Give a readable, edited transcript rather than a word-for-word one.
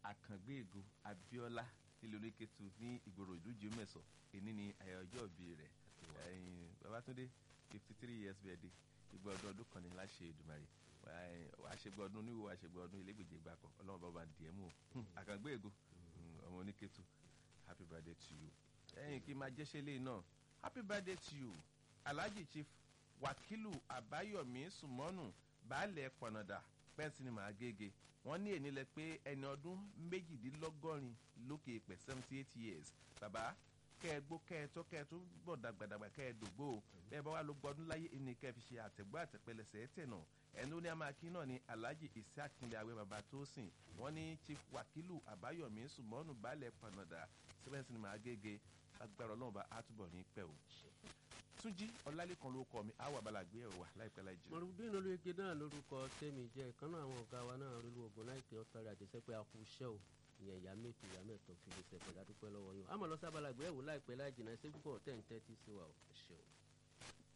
Àkàngbéègo Abíọ́lá nílùú Oníkétu ní ìgboro ìlú Jùmẹ̀sọ̀ èní ni ọjọ́ ìbí rẹ̀ Babátúndé 53 years birthday ìgbà ọdún kan ní láṣẹ Èdùmàrè wàá ṣègbè ọdún oníwò wàá ṣègbè ọdún ilégbèjì ìgbà kan Ọlọ́run bàbá díẹ̀ mú o Àkàngbéègo ọmọ Oníkétu happy birthday to you kí n máa jẹ́ṣẹ́ lé náà happy birthday to you Alhaji Chief Wakilu Abayomi Sumonu baálẹ̀ Pọ̀nàdà pẹ́ǹsì ni màá gègé wọ́n ní ènìlẹ̀ pé ẹni ọdún 82 lókè pẹ̀ 78 years bàbá kẹ́ẹ̀gbó kẹ́ẹ̀tọ́ kẹ́ẹ̀tọ́ bọ̀ dàgbàdàgbà kẹ́ẹ̀dògbò bẹ́ẹ̀ bá wà ló gbọ́dún láyé ẹni kẹ́ẹ̀ fi ṣe àtẹ̀gbọ́ àtẹ̀pẹlẹsẹ̀ tẹ̀ náà ẹni ó ní amáàkí náà ni Alhaji Isiaq Àwẹ̀ bàbá tó sìn wọ́n ní Chief Wakilu Abayomi Sumonu baálẹ̀ Pọ̀nàdà pẹ́ǹsì ni màá gègé agbára Ọlọ́run bá àtúbọ̀ ní pẹ́ o. Túnjí Ọlálékan ló kọ mi àwọn àbálàgbé ẹ̀wà láìpẹ́ láì jẹ́. Mọ̀rùndín olóyege náà lórúkọ tẹ́mi jẹ́ ìkànnà àwọn ọ̀gá wa náà lórí ogun láìpẹ́ ọ̀tàrí àjẹsẹ́ pé a kú iṣẹ́ o ìyẹn ìyá mẹ́tọ̀ fi lè sẹ̀pẹ̀ ládùúpẹ́ lọ́wọ́ yín. àmọ́ lọ sábàlágbé ẹ̀wò láìpẹ́ láì jìnnà ẹsẹ̀ púpọ̀ tẹ̀ ń tẹ́tí sí wa ò ṣeun.